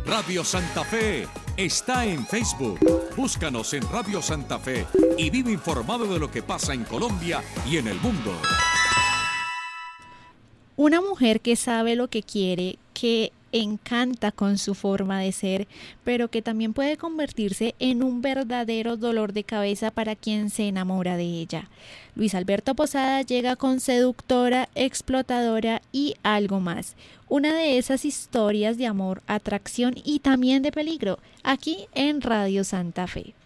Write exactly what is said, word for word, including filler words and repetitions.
Radio Santa Fe está en Facebook. Búscanos en Radio Santa Fe y vive informado de lo que pasa en Colombia y en el mundo. Una mujer que sabe lo que quiere, que encanta con su forma de ser, pero que también puede convertirse en un verdadero dolor de cabeza para quien se enamora de ella. Luis Alberto Posada llega con Seductora, Explotadora y algo más. Una de esas historias de amor, atracción y también de peligro, aquí en Radio Santa Fe.